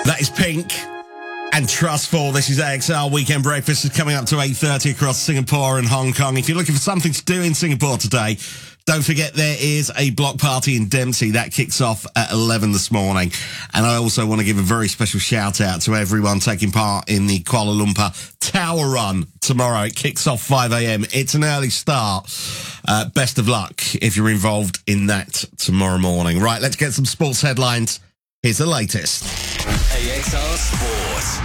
That is Pink and Trustful. This is AXR Weekend Breakfast. Is coming up to 8:30 across Singapore and Hong Kong. If you're looking for something to do in Singapore today, don't forget there is a block party in Dempsey. That kicks off at 11 this morning. And I also want to give a very special shout out to everyone taking part in the Kuala Lumpur Tower Run tomorrow. It kicks off 5 a.m. It's an early start. Best of luck if you're involved in that tomorrow morning. Right, let's get some sports headlines. Here's the latest. AXR Sport.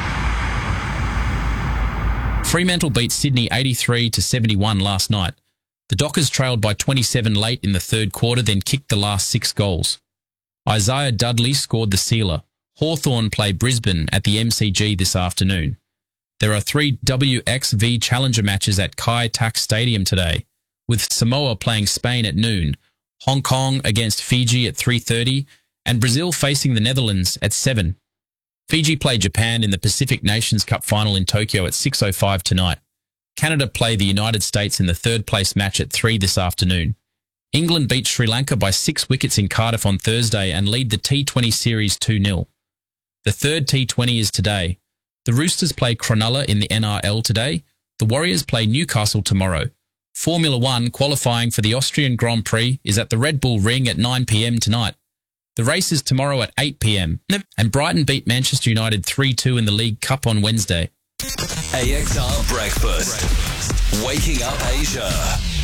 Fremantle beat Sydney 83-71 last night. The Dockers trailed by 27 late in the third quarter, then kicked the last 6 goals. Isaiah Dudley scored the sealer. Hawthorn play Brisbane at the MCG this afternoon. There are 3 WXV Challenger matches at Kai Tak Stadium today, with Samoa playing Spain at noon, Hong Kong against Fiji at 3:30, and Brazil facing the Netherlands at 7. Fiji play Japan in the Pacific Nations Cup final in Tokyo at 6:05 tonight. Canada play the United States in the third-place match at 3 this afternoon. England beat Sri Lanka by 6 wickets in Cardiff on Thursday and lead the T20 series 2-0. The third T20 is today. The Roosters play Cronulla in the NRL today. The Warriors play Newcastle tomorrow. Formula 1 qualifying for the Austrian Grand Prix is at the Red Bull Ring at 9 p.m. tonight. The race is tomorrow at 8 p.m. and Brighton beat Manchester United 3-2 in the League Cup on Wednesday. AXR Breakfast. Waking up Asia.